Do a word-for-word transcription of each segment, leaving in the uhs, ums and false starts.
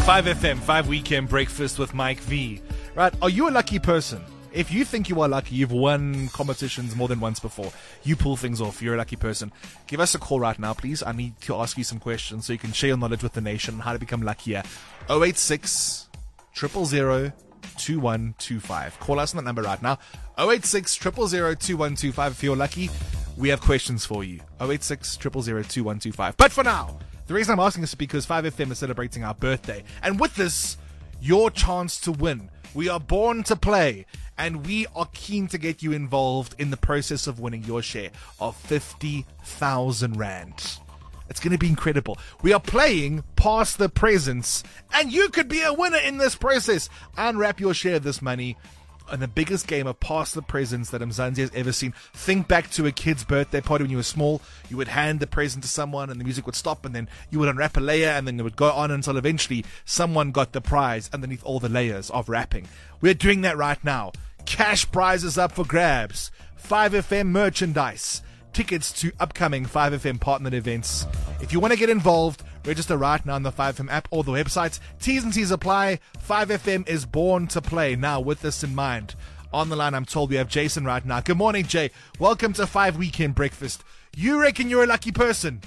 five F M, five Weekend Breakfast with Mike V. Right, are you a lucky person? If you think you are lucky, you've won competitions more than once before, you pull things off, you're a lucky person, give us a call right now, please. I need to ask you some questions so you can share your knowledge with the nation on how to become luckier. oh eight six, zero zero zero, two one two five. Call us on that number right now. oh eight six, zero zero zero, two one two five. If you're lucky, we have questions for you. oh eight six, zero zero zero, two one two five. But for now, the reason I'm asking this is because five F M is celebrating our birthday. And with this, your chance to win. We are born to play. And we are keen to get you involved in the process of winning your share of fifty thousand rand. It's going to be incredible. We are playing Past the Presents, and you could be a winner in this process. Unwrap your share of this money in the biggest game of Past the Presents that Mzansi has ever seen. Think back to a kid's birthday party when you were small. You would hand the present to someone, and the music would stop, and then you would unwrap a layer, and then it would go on until eventually someone got the prize underneath all the layers of wrapping. We're doing that right now. Cash prizes up for grabs, five F M merchandise, tickets to upcoming five F M partnered events. If you want to get involved, register right now on the five F M app or the website. T's and C's apply. five F M is born to play. Now, with this in mind, on the line, I'm told we have Jason right now. Good morning, Jay. Welcome to five Weekend Breakfast. You reckon you're a lucky person?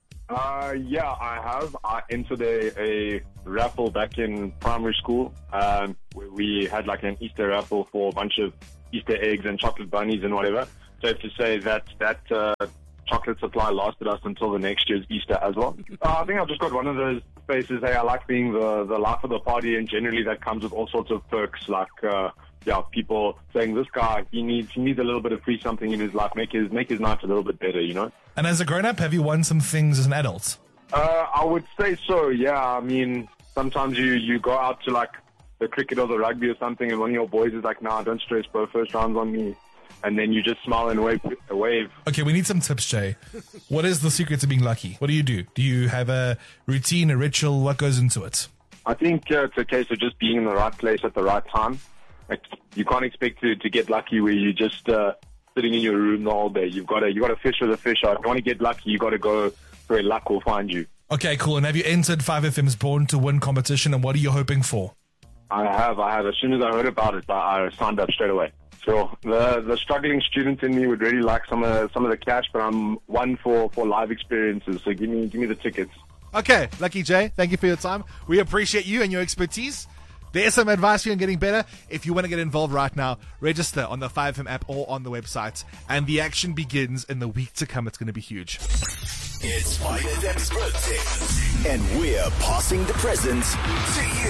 Uh, yeah, I have. I entered a, a raffle back in primary school. Um, where we had like an Easter raffle for a bunch of Easter eggs and chocolate bunnies and whatever. Safe to say that that uh, chocolate supply lasted us until the next year's Easter as well. Uh, I think I've just got one of those faces. Hey, I like being the, the life of the party, and generally that comes with all sorts of perks like uh, yeah, people saying this guy he needs he needs a little bit of free something in his life, make his make his night a little bit better, you know. And as a grown-up, have you won some things as an adult? Uh, I would say so, yeah. I mean, sometimes you, you go out to, like, the cricket or the rugby or something, and one of your boys is like, nah, don't stress, bro, first round's on me. And then you just smile and wave. wave. Okay, we need some tips, Jay. What is the secret to being lucky? What do you do? Do you have a routine, a ritual? What goes into it? I think uh, it's a case of just being in the right place at the right time. Like, you can't expect to, to get lucky where you just... Uh, sitting in your room the whole day. You've got to you got to fish with a fish. If you want to get lucky, you got to go where luck will find you. Okay, cool. And have you entered five F M's Born to Win competition, and what are you hoping for? I have. I have. As soon as I heard about it, I signed up straight away. So the the struggling student in me would really like some of some of the cash, but I'm one for, for live experiences. So give me give me the tickets. Okay, Lucky Jay, thank you for your time. We appreciate you and your expertise. There's some advice for you on getting better. If you want to get involved right now, register on the five F M app or on the website. And the action begins in the week to come. It's going to be huge. It's five F M's birthday, and we're passing the presents to you.